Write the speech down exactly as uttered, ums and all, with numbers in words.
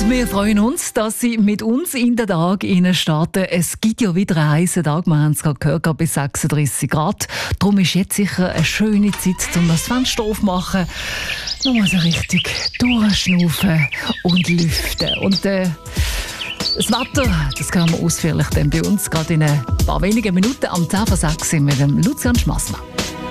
Und wir freuen uns, dass Sie mit uns in den Tag starten. Es gibt ja wieder einen heißen Tag. Wir haben es gerade gehört, bis sechsunddreissig Grad. Darum ist jetzt sicher eine schöne Zeit, um das Fenster aufzumachen. Nochmal so richtig durchschnaufen und lüften. Und äh, das Wetter, das hören wir ausführlich dann bei uns, gerade in ein paar wenigen Minuten am zehn vor sechs mit dem Lucian Schmassmann.